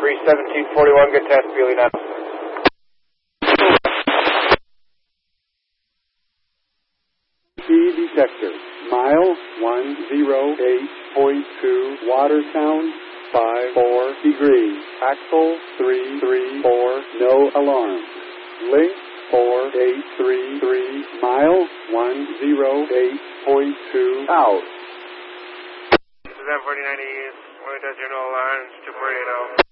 31741, good test, Beely now. Key detector, mile 108.2, water sound 54 degrees, axle 334, no alarm. Link 4833, mile 108.2, out. This is M4090, 1 no alarms, 2480.